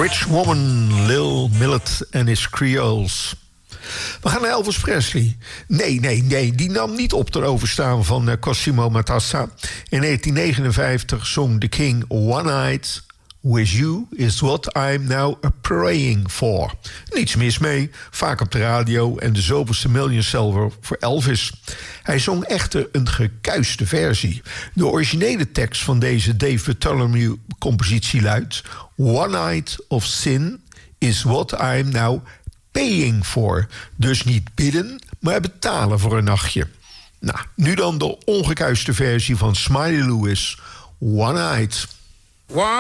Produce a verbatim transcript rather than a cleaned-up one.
Rich Woman, Lil Millet en his Creoles. We gaan naar Elvis Presley. Nee, nee, nee, die nam niet op ter overstaan van uh, Cosimo Matassa. In negentien negenenvijftig zong The King One Night With You is what I'm now praying for. Niets mis mee, vaak op de radio en de zoveelste million seller voor Elvis. Hij zong echter een gekuiste versie. De originele tekst van deze Dave Bartholomew-compositie luidt: One night of sin is what I'm now paying for. Dus niet bidden, maar betalen voor een nachtje. Nou, nu dan de ongekuiste versie van Smiley Lewis, One Night. One